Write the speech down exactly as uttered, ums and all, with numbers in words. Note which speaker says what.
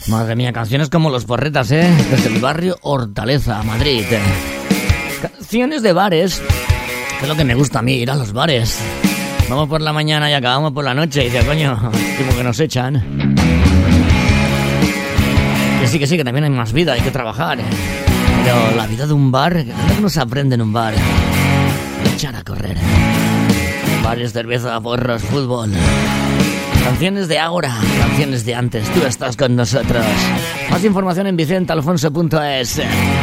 Speaker 1: Madre mía, canciones como Los Porretas, ¿eh? Desde el barrio Hortaleza, Madrid. Canciones de bares, que es lo que me gusta a mí, ir a los bares. Vamos por la mañana y acabamos por la noche. Y dice, coño, como que nos echan. Que sí, que sí, que también hay más vida, hay que trabajar. Pero la vida de un bar, que no se aprende en un bar. Echar a correr. Bares, cerveza, porros, fútbol. Canciones de ahora, canciones de antes. Tú estás con nosotros. Más información en vicente alfonso punto es.